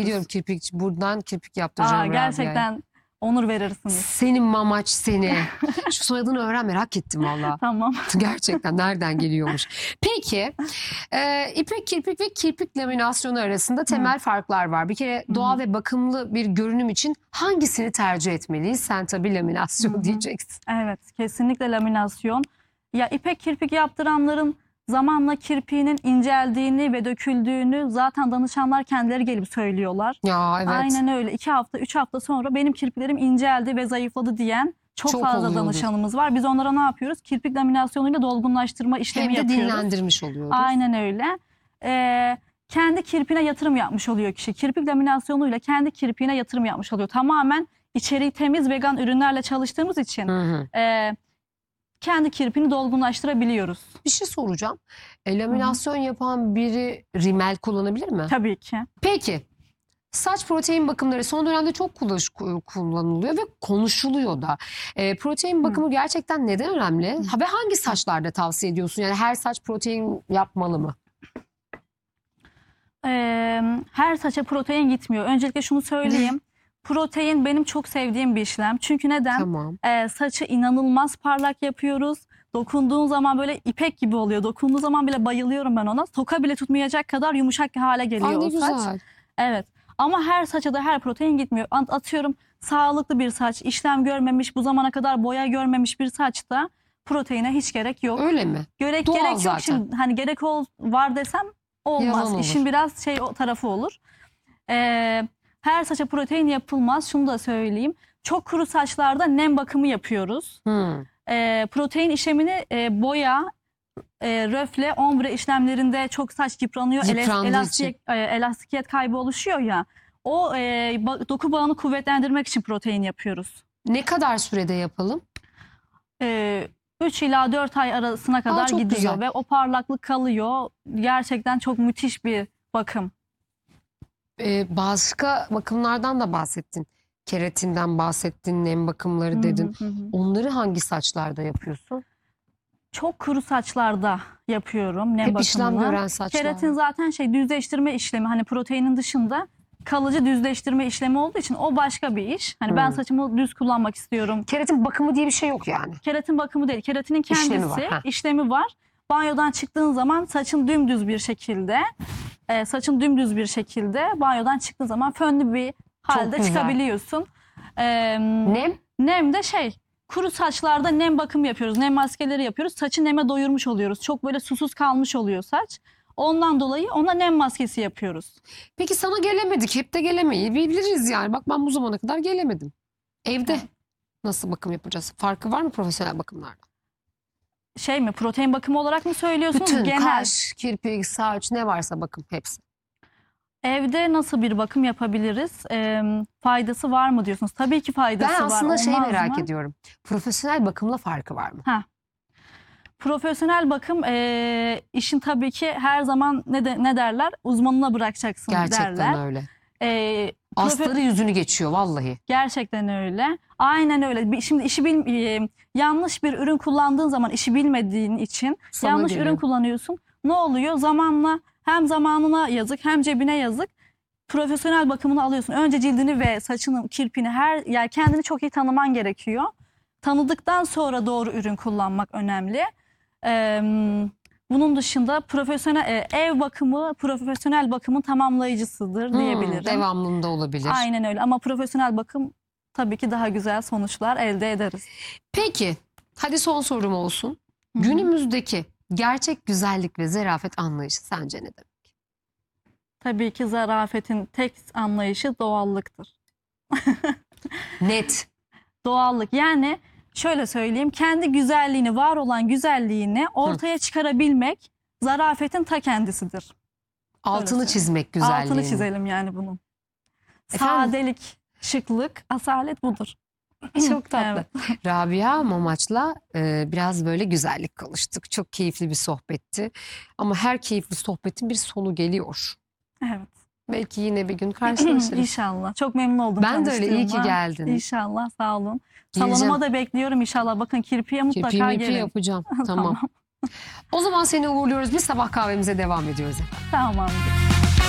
ediyorum buradan kirpik yaptıracağım Rabia'ya. Gerçekten onur verirsiniz. Senin mamaç seni. Şu soyadını öğren, merak ettim valla. Tamam. Gerçekten nereden geliyormuş. Peki ipek kirpik ve kirpik laminasyonu arasında temel farklar var. Bir kere doğal ve bakımlı bir görünüm için hangisini tercih etmeliyiz? Sen tabii laminasyon diyeceksin. Evet, kesinlikle laminasyon. Ya ipek kirpik yaptıranların zamanla kirpiğinin inceldiğini ve döküldüğünü zaten danışanlar kendileri gelip söylüyorlar. Ya evet. Aynen öyle. 2 hafta 3 hafta sonra benim kirpiklerim inceldi ve zayıfladı diyen çok fazla oluyordu. Danışanımız var. Biz onlara ne yapıyoruz? Kirpik laminasyonuyla dolgunlaştırma işlemi yapıyoruz. Hem de yapıyoruz. dinlendirmiş oluyoruz. Aynen öyle. Kendi kirpiğine yatırım yapmış oluyor kişi. Kirpik laminasyonuyla kendi kirpiğine yatırım yapmış oluyor. Tamamen içeriği temiz vegan ürünlerle çalıştığımız için kendi kirpiğini dolgunlaştırabiliyoruz. Bir şey soracağım. Laminasyon yapan biri rimel kullanabilir mi? Tabii ki. Peki. Saç protein bakımları son dönemde çok kullanılıyor ve konuşuluyor da. Protein bakımı gerçekten neden önemli? Ve hangi saçlarda tavsiye ediyorsun? Yani her saç protein yapmalı mı? Her saça protein gitmiyor. Öncelikle şunu söyleyeyim. Protein benim çok sevdiğim bir işlem. Çünkü neden? Tamam. Saçı inanılmaz parlak yapıyoruz. Dokunduğun zaman böyle ipek gibi oluyor. Dokunduğu zaman bile bayılıyorum ben ona. Toka bile tutmayacak kadar yumuşak bir hale geliyor o saç. Güzel. Evet. Ama her saça da her protein gitmiyor. Atıyorum sağlıklı bir saç, işlem görmemiş, bu zamana kadar boya görmemiş bir saçta proteine hiç gerek yok. Öyle mi? Gerek Doğal yok. zaten. Şimdi hani gerek var desem olmaz. İşin biraz o tarafı olur. Her saça protein yapılmaz. Şunu da söyleyeyim. Çok kuru saçlarda nem bakımı yapıyoruz. Protein işlemini boya, röfle, ombre işlemlerinde çok saç yıpranıyor. Elastikiyet kaybı oluşuyor ya. O doku bağını kuvvetlendirmek için protein yapıyoruz. Ne kadar sürede yapalım? 3 ila 4 ay arasına kadar gidiyor. Güzel. Ve o parlaklık kalıyor. Gerçekten çok müthiş bir bakım. Başka bakımlardan da bahsettin. Keratinden bahsettin, nem bakımları dedin. Onları hangi saçlarda yapıyorsun? Çok kuru saçlarda yapıyorum nem bakımını. İşlem gören saçlar. Keratin zaten düzleştirme işlemi, hani proteinin dışında kalıcı düzleştirme işlemi olduğu için o başka bir iş. Hani ben saçımı düz kullanmak istiyorum. Keratin bakımı diye bir şey yok yani. Keratin bakımı değil. Keratinin kendisi işlemi var. Banyodan çıktığın zaman saçın dümdüz bir şekilde banyodan çıktığın zaman fönlü bir halde çıkabiliyorsun. Nem de kuru saçlarda nem bakım yapıyoruz. Nem maskeleri yapıyoruz. Saçı neme doyurmuş oluyoruz. Çok böyle susuz kalmış oluyor saç. Ondan dolayı ona nem maskesi yapıyoruz. Peki sana gelemedik. Hep de gelemeyi biliriz yani. Bak ben bu zamana kadar gelemedim. Evde nasıl bakım yapacağız? Farkı var mı profesyonel bakımlardan? Protein bakımı olarak mı söylüyorsunuz? Bütün genel. Kaş, kirpik, saç ne varsa bakım hepsi. Evde nasıl bir bakım yapabiliriz? Faydası var mı diyorsunuz? Tabii ki faydası var. Ben aslında merak mı? ediyorum. Profesyonel bakımla farkı var mı? Profesyonel bakım işin tabii ki her zaman ne derler? Uzmanına bırakacaksın derler. Gerçekten öyle. Astarı yüzünü geçiyor vallahi. Gerçekten öyle. Aynen öyle. Şimdi yanlış bir ürün kullandığın zaman, işi bilmediğin için yanlış ürün kullanıyorsun. Ne oluyor? Zamanla hem zamanına yazık hem cebine yazık. Profesyonel bakımını alıyorsun. Önce cildini ve saçını, kirpini yani kendini çok iyi tanıman gerekiyor. Tanıdıktan sonra doğru ürün kullanmak önemli. Bunun dışında ev bakımı profesyonel bakımın tamamlayıcısıdır diyebilirim. Devamlılığında olabilir. Aynen öyle ama profesyonel bakım tabii ki daha güzel sonuçlar elde ederiz. Peki hadi son sorum olsun. Günümüzdeki gerçek güzellik ve zarafet anlayışı sence ne demek? Tabii ki zarafetin tek anlayışı doğallıktır. Net. Doğallık yani şöyle söyleyeyim, kendi güzelliğini, var olan güzelliğini ortaya çıkarabilmek zarafetin ta kendisidir. Altını çizmek güzelliğini. Altını çizelim yani bunun. Sadelik, şıklık, asalet budur. Çok tatlı. Rabia Mamaç'la biraz böyle güzellik konuştuk. Çok keyifli bir sohbetti. Ama her keyifli sohbetin bir sonu geliyor. Evet. Belki yine bir gün karşılaşırız. İnşallah. Çok memnun oldum. Ben de öyle, iyi ki geldin. İnşallah, sağ olun. Geleceğim. Salonuma da bekliyorum inşallah. Bakın kirpiye mutlaka gelin. Yapacağım. Tamam. O zaman seni uğurluyoruz. Biz sabah kahvemize devam ediyoruz. Tamam.